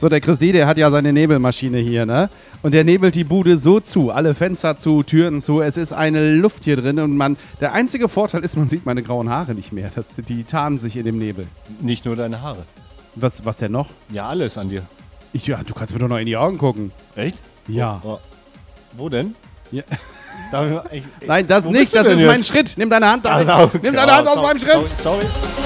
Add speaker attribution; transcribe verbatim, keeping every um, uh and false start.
Speaker 1: So, der Christi, der hat ja seine Nebelmaschine hier, ne? Und der nebelt die Bude so zu. Alle Fenster zu, Türen zu. Es ist eine Luft hier drin und man, der einzige Vorteil ist, man sieht meine grauen Haare nicht mehr. Das, die tarnen sich in dem Nebel.
Speaker 2: Nicht nur deine Haare.
Speaker 1: Was, was denn noch?
Speaker 2: Ja, alles an dir.
Speaker 1: Ich, ja, du kannst mir doch noch in die Augen gucken.
Speaker 2: Echt?
Speaker 1: Ja.
Speaker 2: Wo, wo denn?
Speaker 1: Ja.
Speaker 2: Da, ich, ich,
Speaker 1: Nein, das nicht. Das ist
Speaker 2: jetzt?
Speaker 1: mein Schritt. Nimm deine Hand da.
Speaker 2: Also, okay.
Speaker 1: Nimm deine Hand
Speaker 2: oh,
Speaker 1: aus
Speaker 2: sorry,
Speaker 1: meinem Schritt.
Speaker 2: Sorry. sorry.